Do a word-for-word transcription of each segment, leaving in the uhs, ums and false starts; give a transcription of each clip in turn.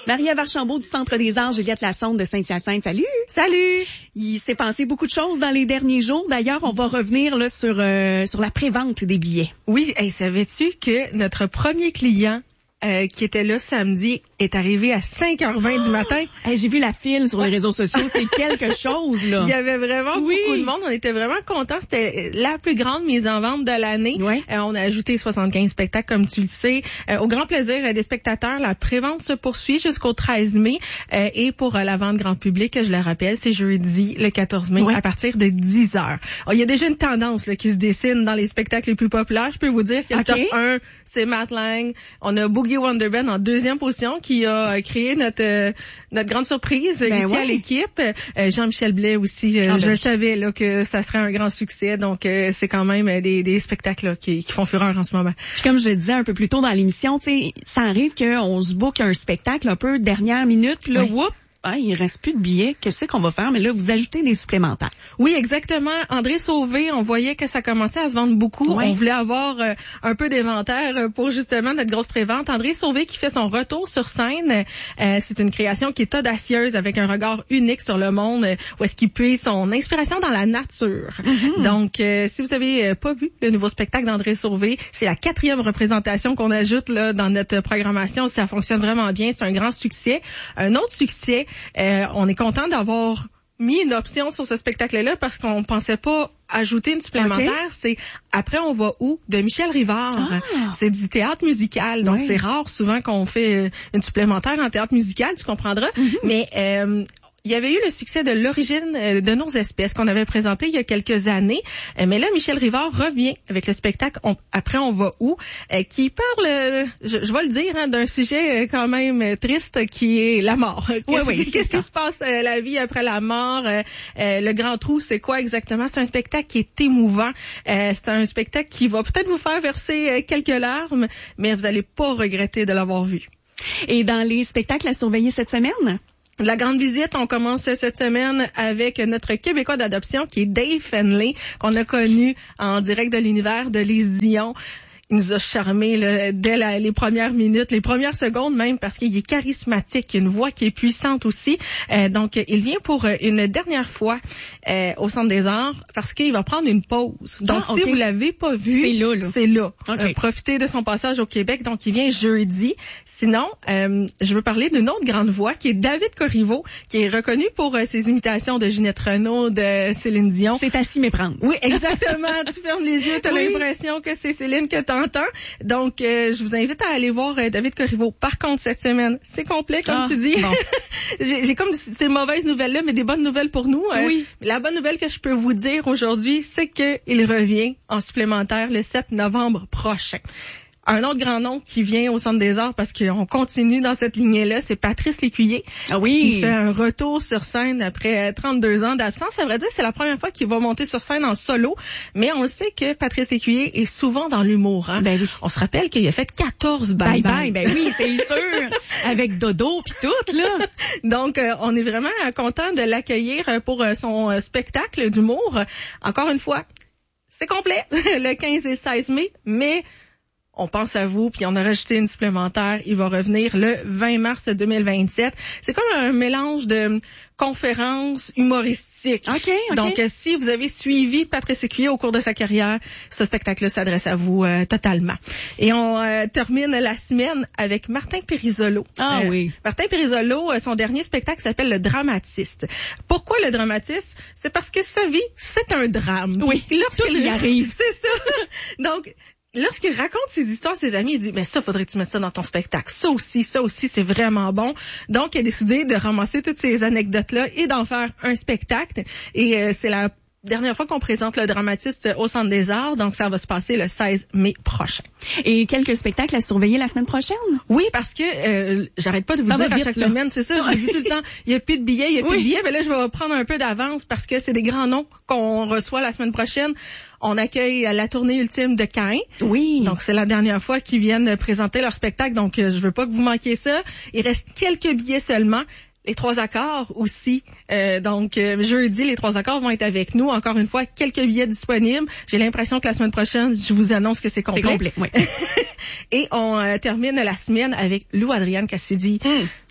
Marie-Ève Archambault du Centre des Arts, Juliette Lassonde de Saint-Hyacinthe. Salut! Salut! Il s'est passé beaucoup de choses dans les derniers jours. D'ailleurs, on va revenir là sur euh, sur la prévente des billets. Oui, hey, savais-tu que notre premier client euh, qui était là samedi est arrivé à cinq heures vingt oh! du matin? Hey, j'ai vu la file sur les réseaux sociaux. C'est quelque chose, là. Il y avait vraiment oui. beaucoup de monde. On était vraiment contents. C'était la plus grande mise en vente de l'année. Ouais. Euh, on a ajouté soixante-quinze spectacles, comme tu le sais. Euh, au grand plaisir euh, des spectateurs, la prévente se poursuit jusqu'au treize mai. Euh, et pour euh, la vente grand public, je le rappelle, c'est jeudi le quatorze mai ouais. à partir de dix heures. Alors, il y a déjà une tendance là, qui se dessine dans les spectacles les plus populaires. Je peux vous dire que okay. le top un, c'est Matt Lang. On a Boogie Wonderman en deuxième position qui a créé notre euh, notre grande surprise ben ici ouais. à l'équipe. Euh, Jean-Michel Blais aussi, je, je savais là que ça serait un grand succès. Donc euh, c'est quand même des, des spectacles là, qui, qui font fureur en ce moment. Puis comme je le disais un peu plus tôt dans l'émission, tu sais, ça arrive qu'on se book un spectacle un peu dernière minute, puis là, oui. whoop, ah, il reste plus de billets. Qu'est-ce qu'on va faire? Mais là, vous ajoutez des supplémentaires. Oui, exactement. André Sauvé, on voyait que ça commençait à se vendre beaucoup. Ouais. On voulait avoir euh, un peu d'inventaire pour justement notre grosse prévente. André Sauvé qui fait son retour sur scène. Euh, c'est une création qui est audacieuse avec un regard unique sur le monde euh, où est-ce qu'il puise son inspiration dans la nature. Mm-hmm. Donc, euh, si vous avez euh, pas vu le nouveau spectacle d'André Sauvé, c'est la quatrième représentation qu'on ajoute là dans notre programmation. Ça fonctionne vraiment bien. C'est un grand succès. Un autre succès, Euh, on est content d'avoir mis une option sur ce spectacle-là parce qu'on pensait pas ajouter une supplémentaire. Okay. C'est Après on va où de Michel Rivard. Ah. C'est du théâtre musical, donc oui. c'est rare souvent qu'on fait une supplémentaire en théâtre musical, tu comprendras. Mm-hmm. Mais euh, il y avait eu le succès de l'origine de nos espèces qu'on avait présenté il y a quelques années. Mais là, Michel Rivard revient avec le spectacle on, Après on va où, qui parle, je, je vais le dire, hein, d'un sujet quand même triste qui est la mort. Qu'est-ce, oui, oui, qu'est-ce qui se passe euh, la vie après la mort? Euh, le grand trou, c'est quoi exactement? C'est un spectacle qui est émouvant. Euh, c'est un spectacle qui va peut-être vous faire verser quelques larmes, mais vous n'allez pas regretter de l'avoir vu. Et dans les spectacles à surveiller cette semaine? La grande visite, on commence cette semaine avec notre Québécois d'adoption qui est Dave Fenley, qu'on a connu en direct de l'univers de Lise Dion. Il nous a charmé là, dès la, les premières minutes, les premières secondes même, parce qu'il est charismatique, une voix qui est puissante aussi. Euh, donc, il vient pour une dernière fois euh, au Centre des Arts parce qu'il va prendre une pause. Donc, ah, okay. si vous l'avez pas vu, c'est là. là. C'est là. Okay. Euh, profitez de son passage au Québec. Donc, il vient jeudi. Sinon, euh, je veux parler d'une autre grande voix qui est David Corriveau, qui est reconnu pour euh, ses imitations de Ginette Renault, de Céline Dion. C'est à s'y méprendre. Oui, exactement. Tu fermes les yeux, tu as oui. l'impression que c'est Céline que t'entends. Donc, euh, je vous invite à aller voir euh, David Corriveau. Par contre, cette semaine, c'est complet, comme ah, tu dis. Bon. j'ai, j'ai comme ces mauvaises nouvelles-là, mais des bonnes nouvelles pour nous. Euh, oui. La bonne nouvelle que je peux vous dire aujourd'hui, c'est qu'il revient en supplémentaire le sept novembre prochain. Un autre grand nom qui vient au Centre des Arts parce qu'on continue dans cette lignée-là, c'est Patrice Lécuyer. Ah oui. Il fait un retour sur scène après trente-deux ans d'absence. Ça veut dire que c'est la première fois qu'il va monter sur scène en solo. Mais on sait que Patrice Lécuyer est souvent dans l'humour. Hein? Ben oui. On se rappelle qu'il a fait quatorze bye bye. Ben oui, c'est sûr. Avec Dodo puis tout, là. Donc, euh, on est vraiment content de l'accueillir pour euh, son euh, spectacle d'humour. Encore une fois, c'est complet le quinze et seize mai, mais on pense à vous, puis on a rajouté une supplémentaire. Il va revenir le vingt mars deux mille vingt-sept. C'est comme un mélange de conférences humoristiques. Okay, okay. Donc, euh, si vous avez suivi Patrice Lécuyer au cours de sa carrière, ce spectacle-là s'adresse à vous euh, totalement. Et on euh, termine la semaine avec Martin Périsolo. Ah euh, oui. Martin Périsolo, euh, son dernier spectacle s'appelle Le Dramatiste. Pourquoi Le Dramatiste? C'est parce que sa vie, c'est un drame. Oui, lorsqu'il y arrive. C'est ça. Donc, lorsqu'il raconte ses histoires à ses amis, il dit, mais ça, faudrait que tu mettes ça dans ton spectacle. Ça aussi, ça aussi, c'est vraiment bon. Donc, il a décidé de ramasser toutes ces anecdotes-là et d'en faire un spectacle. Et euh, c'est la dernière fois qu'on présente Le Dramatiste au Centre des Arts. Donc, ça va se passer le seize mai prochain. Et quelques spectacles à surveiller la semaine prochaine? Oui, parce que euh, j'arrête pas de vous ça dire va à vite, chaque là. semaine, c'est ça, je vous dis tout le temps, il y a plus de billets, il y a plus oui. de billets, mais là, je vais prendre un peu d'avance parce que c'est des grands noms qu'on reçoit la semaine prochaine. On accueille la tournée ultime de Caïn. Oui. Donc, c'est la dernière fois qu'ils viennent présenter leur spectacle. Donc, je veux pas que vous manquiez ça. Il reste quelques billets seulement. Les trois accords aussi. Euh, donc, euh, jeudi, les trois accords vont être avec nous. Encore une fois, quelques billets disponibles. J'ai l'impression que la semaine prochaine, je vous annonce que c'est complet. C'est complet, oui. Et on euh, termine la semaine avec Lou Adrienne Cassidy. Mm.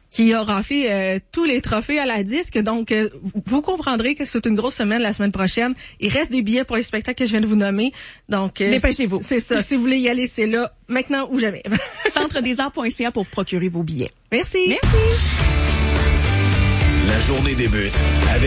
qui a raflé euh, tous les trophées à la disque. Donc, euh, vous comprendrez que c'est une grosse semaine la semaine prochaine. Il reste des billets pour les spectacles que je viens de vous nommer. Donc, euh, dépêchez-vous. C'est ça. Si vous voulez y aller, c'est là, maintenant ou jamais. centre des arts point c a pour vous procurer vos billets. Merci. Merci. La journée débute avec